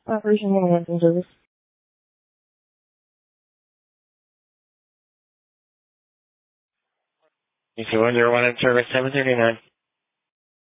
Operation Enhancing Service. PC 101 in service 739.